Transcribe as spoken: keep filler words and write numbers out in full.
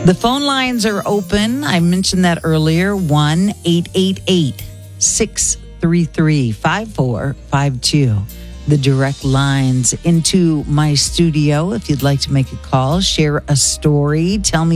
The phone lines are open. I mentioned that earlier. one eight eight eight, six three three, five four five two. The direct lines into my studio. If you'd like to make a call, share a story, tell me